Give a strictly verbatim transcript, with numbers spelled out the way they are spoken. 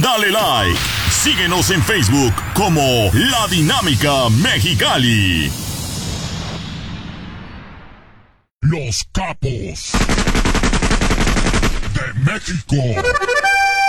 dale like. Síguenos en Facebook como La Dinámica Mexicali. Los capos de México.